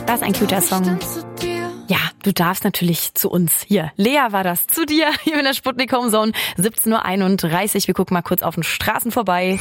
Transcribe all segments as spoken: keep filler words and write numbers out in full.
Das ist ein cuter Song. Ja, du darfst natürlich zu uns. Hier, Lea war das. Zu dir, hier in der Sputnik Homezone. siebzehn Uhr einunddreißig. Wir gucken mal kurz auf den Straßen vorbei.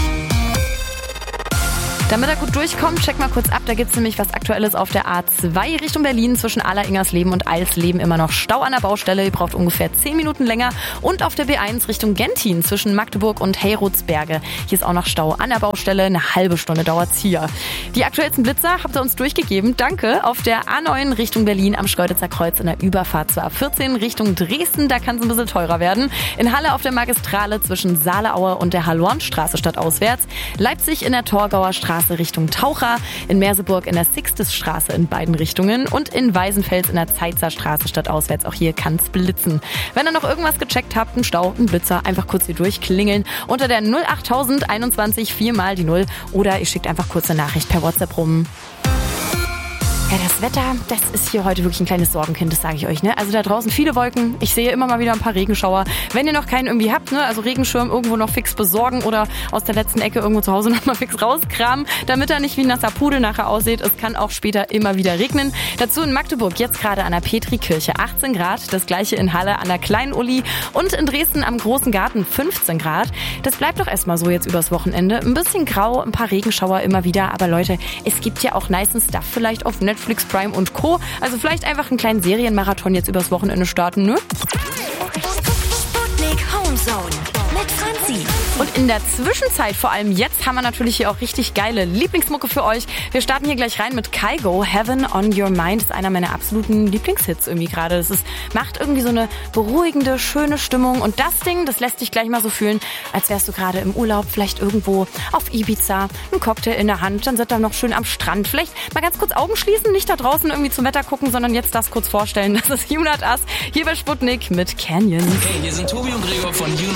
Damit er gut durchkommt, check mal kurz ab. Da gibt's nämlich was Aktuelles auf der A zwei Richtung Berlin. Zwischen Aller-Ingersleben und Eilsleben immer noch Stau an der Baustelle. Ihr braucht ungefähr zehn Minuten länger. Und auf der B eins Richtung Gentin zwischen Magdeburg und Heyrotsberge. Hier ist auch noch Stau an der Baustelle. Eine halbe Stunde dauert's hier. Die aktuellsten Blitzer habt ihr uns durchgegeben. Danke. Auf der A neun Richtung Berlin am Schkeuditzer Kreuz in der Überfahrt zur A vierzehn Richtung Dresden. Da kann es ein bisschen teurer werden. In Halle auf der Magistrale zwischen Saaleaue und der Halornstraße stadtauswärts. Leipzig in der Torgauer Straße Richtung Taucher, in Merseburg in der Sixtusstraße in beiden Richtungen und in Weißenfels in der Zeitzer Straße stadtauswärts. Auch hier kann's blitzen. Wenn ihr noch irgendwas gecheckt habt, ein Stau, ein Blitzer, einfach kurz hier durchklingeln unter der null acht null null einundzwanzig viermal die null oder ihr schickt einfach kurz eine Nachricht per WhatsApp rum. Ja, das Wetter, das ist hier heute wirklich ein kleines Sorgenkind, das sage ich euch, ne? Also da draußen viele Wolken, ich sehe immer mal wieder ein paar Regenschauer. Wenn ihr noch keinen irgendwie habt, ne, also Regenschirm irgendwo noch fix besorgen oder aus der letzten Ecke irgendwo zu Hause noch mal fix rauskramen, damit er nicht wie ein nasser Pudel nachher aussieht. Es kann auch später immer wieder regnen. Dazu in Magdeburg jetzt gerade an der Petrikirche achtzehn Grad, das gleiche in Halle an der Kleinen Uli und in Dresden am Großen Garten fünfzehn Grad. Das bleibt doch erstmal so jetzt übers Wochenende. Ein bisschen grau, ein paar Regenschauer immer wieder, aber Leute, es gibt ja auch nice Stuff vielleicht auf Netflix. Netflix, Prime und Co. Also vielleicht einfach einen kleinen Serienmarathon jetzt übers Wochenende starten, ne? Sputnik Homezone mit Franzi. Und in der Zwischenzeit, vor allem jetzt, haben wir natürlich hier auch richtig geile Lieblingsmucke für euch. Wir starten hier gleich rein mit Kygo. Heaven on Your Mind ist einer meiner absoluten Lieblingshits irgendwie gerade. Das ist, macht irgendwie so eine beruhigende, schöne Stimmung. Und das Ding, das lässt dich gleich mal so fühlen, als wärst du gerade im Urlaub, vielleicht irgendwo auf Ibiza, ein Cocktail in der Hand, dann seid ihr noch schön am Strand. Vielleicht mal ganz kurz Augen schließen, nicht da draußen irgendwie zum Wetter gucken, sondern jetzt das kurz vorstellen. Das ist You Not Us, hier bei Sputnik mit Canyon. Hey, hier sind Tobi und Gregor von You Not